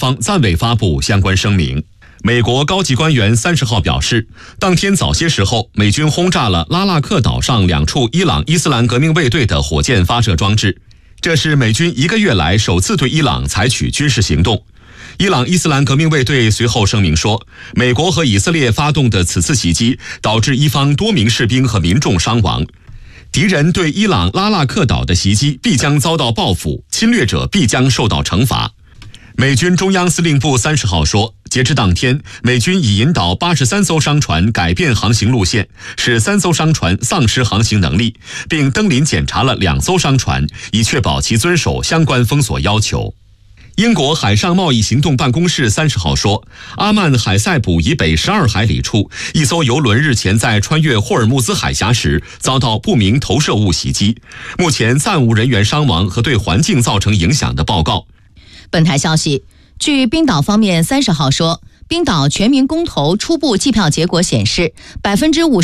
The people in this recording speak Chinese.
方暂未发布相关声明。美国高级官员30号表示，当天早些时候，美军轰炸了拉腊克岛上2处伊朗伊斯兰革命卫队的火箭发射装置，这是美军1个月来首次对伊朗采取军事行动。伊朗伊斯兰革命卫队随后声明说，美国和以色列发动的此次袭击导致一方多名士兵和民众伤亡。敌人对伊朗拉腊克岛的袭击必将遭到报复，侵略者必将受到惩罚。美军中央司令部30号说，截至当天，美军已引导83艘商船改变航行路线，使3艘商船丧失航行能力，并登临检查了2艘商船，以确保其遵守相关封锁要求。英国海上贸易行动办公室30号说，阿曼海塞卜以北12海里处，一艘邮轮日前在穿越霍尔木兹海峡时遭到不明投射物袭击，目前暂无人员伤亡和对环境造成影响的报告。 本台消息，据冰岛方面30号说，冰岛全民公投初步计票结果显示，50%